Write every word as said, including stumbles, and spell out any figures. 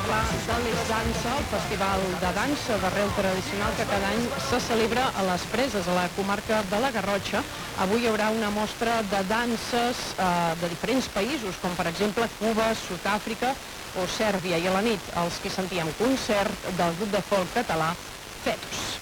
parlar de l'Eix Dansa, el festival de dansa d'arrel tradicional que cada any se celebra a les Preses, a la comarca de la Garrotxa. Avui hi haurà una mostra de danses eh, de diferents països, com per exemple Cuba, Sud-àfrica o Sèrbia. I a la nit els que sentíem concert del grup de folk català Fetus.